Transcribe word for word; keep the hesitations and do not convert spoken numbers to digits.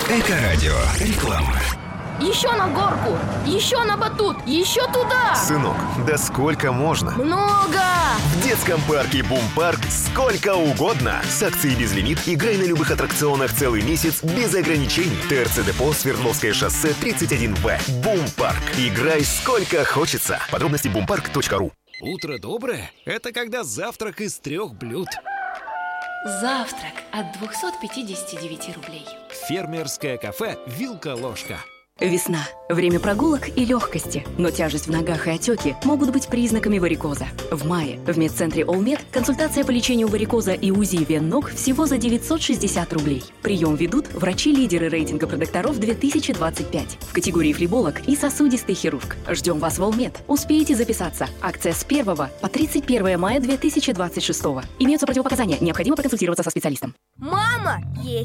Эко-радио. Реклама. Еще на горку, еще на батут, еще туда! Сынок, да сколько можно? Много! В детском парке Бум-парк сколько угодно. С акцией «Безлимит» играй на любых аттракционах целый месяц без ограничений. ТРЦ-депо, Свердловское шоссе, тридцать один Б. Бум-парк. Играй сколько хочется. Подробности бумпарк точка ру. Утро доброе – это когда завтрак из трех блюд. Завтрак от двухсот пятидесяти девяти рублей. Фермерское кафе «Вилка-ложка». Весна. Время прогулок и легкости. Но тяжесть в ногах и отеки могут быть признаками варикоза. В мае в медцентре Олмед консультация по лечению варикоза и УЗИ вен ног всего за девятьсот шестьдесят рублей. Прием ведут врачи-лидеры рейтинга продокторов две тысячи двадцать пять в категории флеболог и сосудистый хирург. Ждем вас в Олмед. Успеете записаться. Акция с первого по тридцать первое мая две тысячи двадцать шестого. Имеются противопоказания. Необходимо проконсультироваться со специалистом. Мама, есть